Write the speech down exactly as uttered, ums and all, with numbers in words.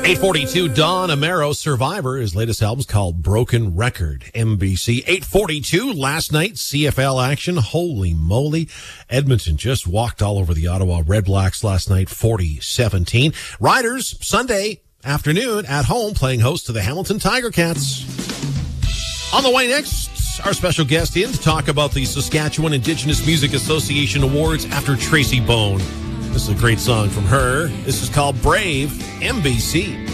eight forty-two, Don Amaro, Survivor. His latest album's called Broken Record, N B C. eight forty-two, last night, C F L action. Holy moly. Edmonton just walked all over the Ottawa Red Blacks last night, forty seventeen. Riders, Sunday afternoon at home, playing host to the Hamilton Tiger Cats. On the way next, our special guest in to talk about the Saskatchewan Indigenous Music Association Awards after Tracy Bone. This is a great song from her. This is called Brave, N B C.